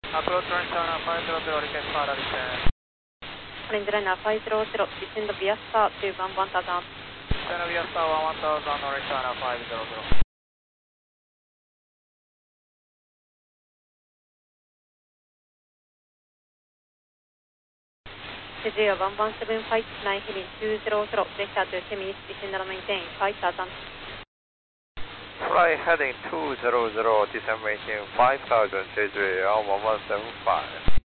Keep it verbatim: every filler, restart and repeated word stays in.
Approach runway seven five zero zero, request para descent. Orange Liner five zero zero, descend via star to one one thousand. Descend via star one one thousand, Orange Liner five zero zero. Cedia one one seven five nine heading two zero zero, vector to ten minutes, descend and maintain five thousand. Fly heading two zero zero, descend maintain five thousand, J J L one one seven five.